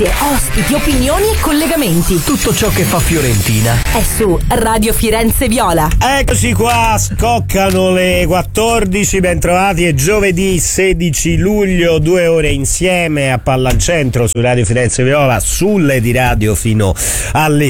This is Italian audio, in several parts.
notizie, ospiti, opinioni e collegamenti. Tutto ciò che fa Fiorentina è su Radio Firenze Viola. Eccoci qua, scoccano le 14, bentrovati, è giovedì 16 luglio, 2 ore insieme a Pallancentro su Radio Firenze Viola, sulle di radio fino alle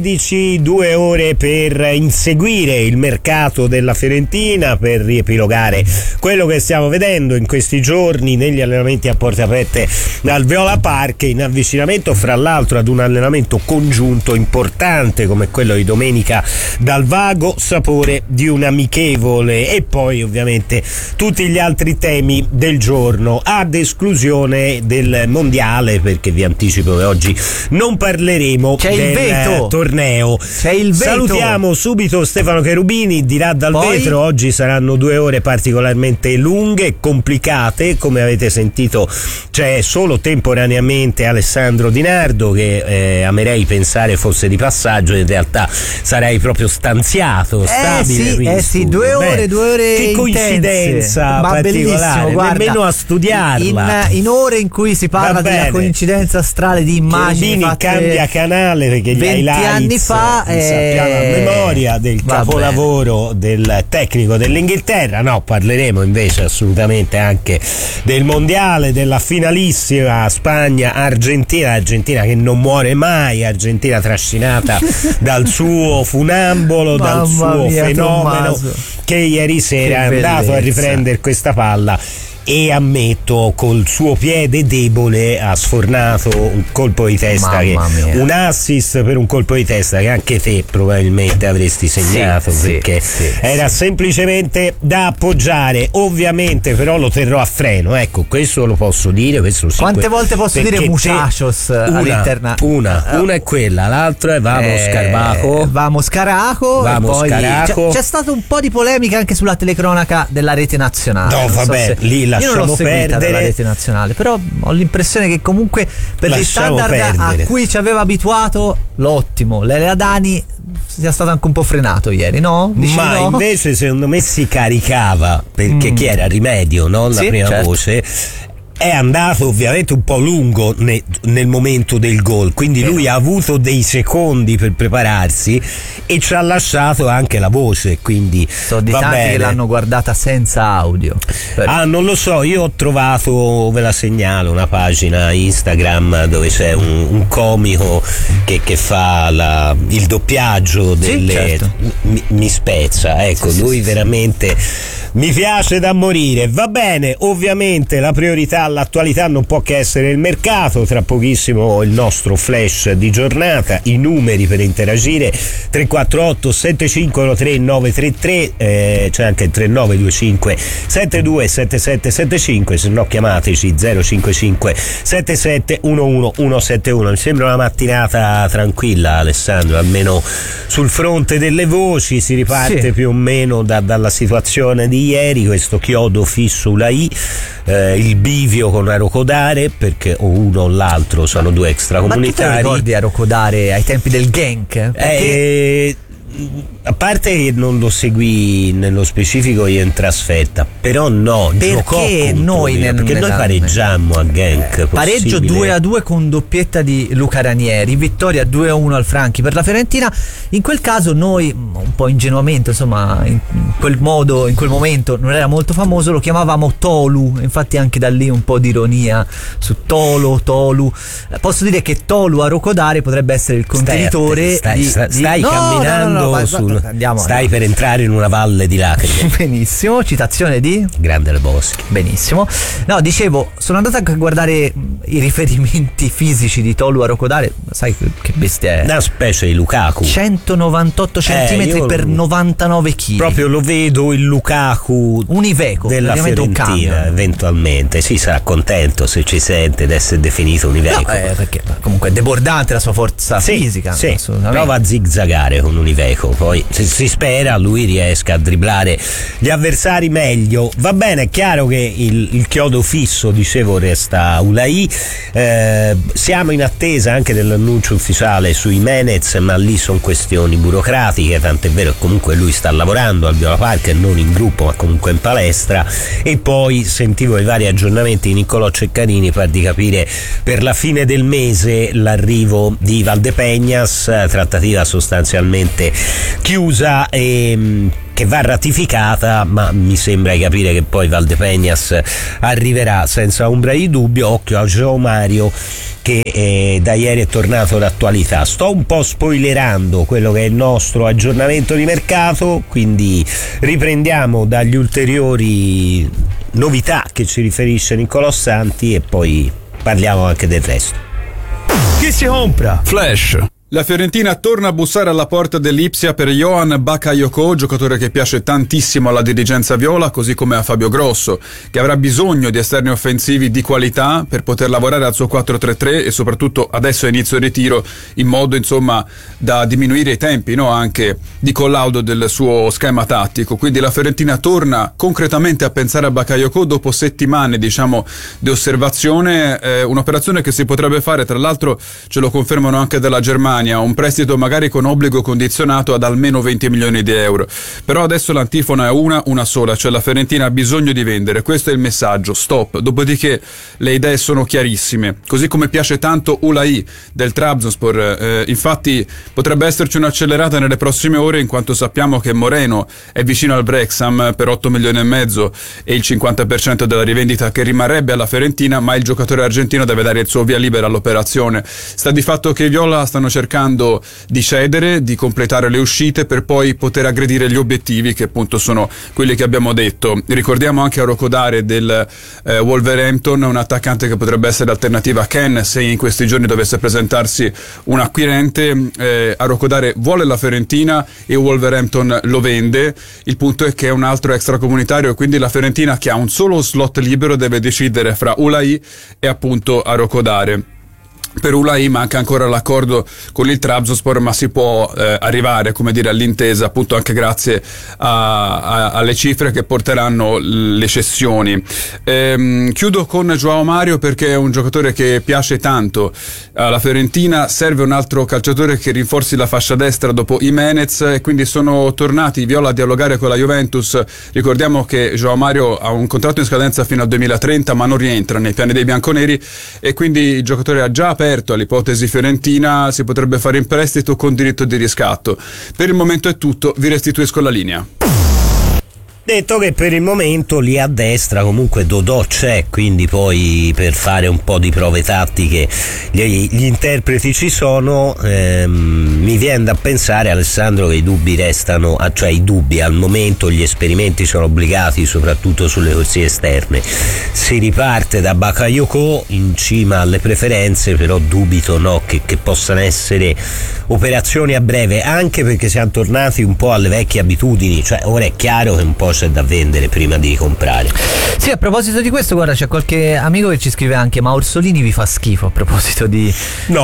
16, 2 ore per inseguire il mercato della Fiorentina, per riepilogare quello che stiamo vedendo in questi giorni negli allenamenti a porte aperte al Viola Park, in avvicinamento fra l'altro ad un allenamento congiunto importante come quello di domenica dal vago sapore di un amichevole, e poi ovviamente tutti gli altri temi del giorno, ad esclusione del mondiale, perché vi anticipo che oggi non parleremo del torneo. C'è il veto. Salutiamo subito Stefano Cherubini di là dal vetro. Oggi saranno 2 ore particolarmente lunghe e complicate, come avete sentito c'è solo temporaneamente Alessandro Di Nardo, che amerei pensare fosse di passaggio, in realtà sarei proprio stanziato, stabile. Sì, 2 ore, 2 ore che coincidenza particolare, nemmeno a studiarla. In ore in cui si parla della coincidenza astrale di immagini fatte cambia canale perché gli 20 anni fa sappiamo a memoria del capolavoro del tecnico dell'Inghilterra. No, parleremo invece assolutamente anche del mondiale, della finalissima Spagna-Argentina che non muore mai, Argentina trascinata dal suo funambolo, dal suo fenomeno, che ieri sera è andato a riprendere questa palla e ammetto col suo piede debole ha sfornato un colpo di testa, un assist per un colpo di testa che anche te probabilmente avresti segnato, perché era semplicemente da appoggiare. Ovviamente però lo terrò a freno, ecco, questo lo posso dire, questo quante volte posso dire muchachos all'interno? Una è quella, l'altra è Vamos Carajo. C'è stato un po' di polemica anche sulla telecronaca della rete nazionale. No, vabbè, lì io non l'ho seguita dalla rete nazionale, però ho l'impressione che comunque per gli standard a cui ci aveva abituato l'ottimo Lele Adani sia stato anche un po' frenato ieri, no? Invece secondo me si caricava, perché chi era Rimedio, no? La prima voce è andato ovviamente un po' lungo nel momento del gol, quindi lui ha avuto dei secondi per prepararsi e ci ha lasciato anche la voce, quindi so di tanti che l'hanno guardata senza audio. Non lo so, io ho trovato, ve la segnalo, una pagina Instagram dove c'è un comico che fa il doppiaggio delle mi spezza, ecco, lui veramente mi piace da morire. Va bene, ovviamente la priorità all'attualità non può che essere il mercato. Tra pochissimo il nostro flash di giornata, i numeri per interagire: 348 7513 933, c'è anche il 3925 72 7775, se no chiamateci 055 77 11 171. Mi sembra una mattinata tranquilla, Alessandro, almeno sul fronte delle voci. Si riparte più o meno dalla situazione di ieri, questo chiodo fisso sulla I, il bivio con Arocodare, perché o uno o l'altro sono due extracomunitari. Ma tu ti ricordi Arocodare ai tempi del Genk? A parte che non lo seguì nello specifico io in trasferta, però perché noi pareggiammo a Genk. Pareggio 2-2 con doppietta di Luca Ranieri, vittoria 2-1 al Franchi per la Fiorentina. In quel caso noi, un po' ingenuamente, insomma, in quel momento non era molto famoso, lo chiamavamo Tolu, infatti anche da lì un po' di ironia su Tolu. Posso dire che Tolu Arocodare potrebbe essere il contenitore stai camminando. Stai per entrare in una valle di lacrime. Benissimo, citazione di Grande Boschi. Benissimo. No, dicevo, sono andato anche a guardare i riferimenti fisici di Tolu Arocodare. Sai che bestia è? Una specie di Lukaku, 198 cm per 99 kg. Proprio lo vedo il Lukaku Iveco della Fiorentina, eventualmente. Si sarà contento se ci sente di essere definito un Iveco, perché comunque è debordante la sua forza fisica. Prova a zigzagare con un Iveco. Dzeko. Poi se si spera lui riesca a dribblare gli avversari meglio. Va bene, è chiaro che il chiodo fisso, dicevo, resta Ulai. Siamo in attesa anche dell'annuncio ufficiale sui Menez, ma lì sono questioni burocratiche, tant'è vero che comunque lui sta lavorando al Viola Park, non in gruppo ma comunque in palestra. E poi sentivo i vari aggiornamenti di Niccolò Ceccarini per di capire per la fine del mese l'arrivo di Valdepeñas, trattativa sostanzialmente chiusa e che va ratificata, ma mi sembra di capire che poi Valdepeñas arriverà senza ombra di dubbio. Occhio a João Mario che da ieri è tornato d'attualità. Sto un po' spoilerando quello che è il nostro aggiornamento di mercato, quindi riprendiamo dagli ulteriori novità che ci riferisce Niccolò Santi e poi parliamo anche del resto. Chi si compra? Flash. La Fiorentina torna a bussare alla porta dell'Ipsia per Johan Bakayoko, giocatore che piace tantissimo alla dirigenza viola, così come a Fabio Grosso, che avrà bisogno di esterni offensivi di qualità per poter lavorare al suo 4-3-3 e soprattutto adesso a inizio ritiro in modo insomma da diminuire i tempi, no? Anche di collaudo del suo schema tattico. Quindi la Fiorentina torna concretamente a pensare a Bakayoko dopo settimane diciamo di osservazione, un'operazione che si potrebbe fare, tra l'altro ce lo confermano anche dalla Germania, un prestito magari con obbligo condizionato ad almeno 20 milioni di euro. Però adesso l'antifona è una sola, cioè la Fiorentina ha bisogno di vendere, questo è il messaggio, stop. Dopodiché le idee sono chiarissime, così come piace tanto Ulai del Trabzonspor, infatti potrebbe esserci un'accelerata nelle prossime ore, in quanto sappiamo che Moreno è vicino al Wrexham per 8 milioni e mezzo e il 50% della rivendita che rimarrebbe alla Fiorentina, ma il giocatore argentino deve dare il suo via libera all'operazione. Sta di fatto che i viola stanno cercando di cedere, di completare le uscite per poi poter aggredire gli obiettivi che appunto sono quelli che abbiamo detto. Ricordiamo anche Arokodare del Wolverhampton, un attaccante che potrebbe essere alternativa a Ken se in questi giorni dovesse presentarsi un acquirente. Arokodare vuole la Fiorentina e Wolverhampton lo vende. Il punto è che è un altro extracomunitario, quindi la Fiorentina, che ha un solo slot libero, deve decidere fra Ulai e appunto Arokodare. Per Ulai manca ancora l'accordo con il Trabzonspor, ma si può arrivare, come dire, all'intesa appunto anche grazie alle cifre che porteranno le cessioni. Chiudo con João Mario perché è un giocatore che piace tanto alla Fiorentina. Serve un altro calciatore che rinforzi la fascia destra dopo Jimenez e quindi sono tornati i viola a dialogare con la Juventus. Ricordiamo che João Mario ha un contratto in scadenza fino al 2030 ma non rientra nei piani dei bianconeri e quindi il giocatore ha già aperto all'ipotesi fiorentina, si potrebbe fare in prestito con diritto di riscatto. Per il momento è tutto, vi restituisco la linea. Detto che per il momento lì a destra comunque Dodò c'è, quindi poi per fare un po' di prove tattiche gli interpreti ci sono. Mi viene da pensare, Alessandro, che i dubbi restano, cioè i dubbi al momento, gli esperimenti sono obbligati soprattutto sulle corsie esterne. Si riparte da Bakayoko in cima alle preferenze, però dubito che possano essere operazioni a breve, anche perché siamo tornati un po' alle vecchie abitudini, cioè ora è chiaro che un po' c'è da vendere prima di comprare. Sì, a proposito di questo, guarda, c'è qualche amico che ci scrive anche: ma Orsolini vi fa schifo? A proposito di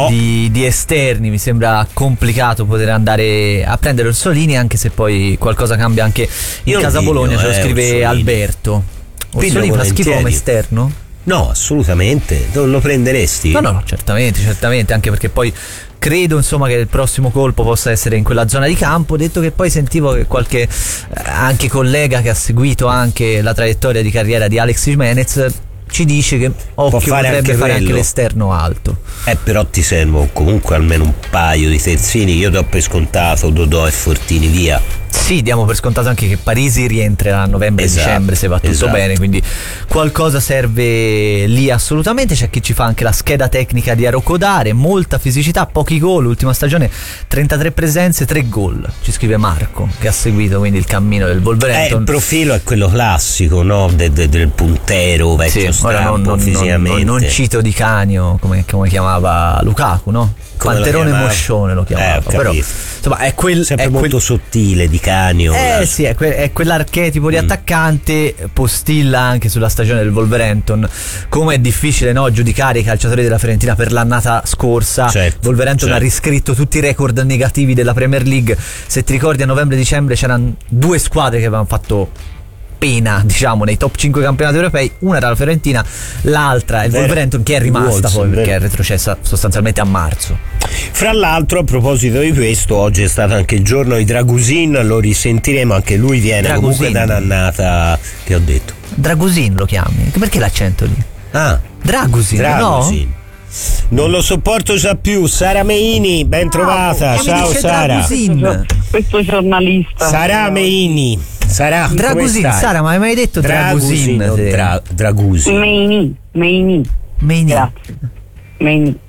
esterni, mi sembra complicato poter andare a prendere Orsolini, anche se poi qualcosa cambia anche in casa Bologna, ce lo scrive Orsolini. Alberto. Orsolini fa schifo come esterno? No, assolutamente. Non lo prenderesti? No, certamente, anche perché poi credo insomma che il prossimo colpo possa essere in quella zona di campo. Detto che poi sentivo che qualche anche collega che ha seguito anche la traiettoria di carriera di Alex Jimenez ci dice che potrebbe fare anche l'esterno alto. Però ti servono comunque almeno un paio di terzini. Io do per scontato Dodò e Fortini via. Sì, diamo per scontato anche che Parisi rientrerà a novembre-dicembre se va tutto bene, quindi qualcosa serve lì assolutamente. C'è chi ci fa anche la scheda tecnica di Arokodare, molta fisicità, pochi gol, ultima stagione 33 presenze, 3 gol, ci scrive Marco, che ha seguito quindi il cammino del Wolverhampton. Il profilo è quello classico, no? Del puntero vecchio, sì, stampo, fisicamente. Non cito Di Canio come chiamava Lukaku, no? Panterone Moscione lo chiamava, però insomma è sempre molto sottile Di di Canio. Sì, è quell'archetipo di attaccante, postilla anche sulla stagione del Wolverhampton. Come è difficile, no, giudicare i calciatori della Fiorentina per l'annata scorsa. Wolverhampton ha riscritto tutti i record negativi della Premier League. Se ti ricordi, a novembre-dicembre c'erano 2 squadre che avevano fatto pena, diciamo, nei top 5 campionati europei. Una era la Fiorentina, l'altra è il Wolverhampton, che è rimasta poi perché è retrocessa sostanzialmente a marzo. Fra l'altro, a proposito di questo, oggi è stato anche il giorno di Dragusin, lo risentiremo, anche lui viene comunque da un'annata. Che ho detto? Dragusin lo chiami? Perché l'accento lì? Dragusin. No? Non lo sopporto già più. Sara Meini, ben trovata. Ciao Sara. Questo giornalista. Sara Meini. Sara, Dragusin. Sara, ma hai mai detto Dragusin? Dragusin. Meini. Meini. Grazie. Meini.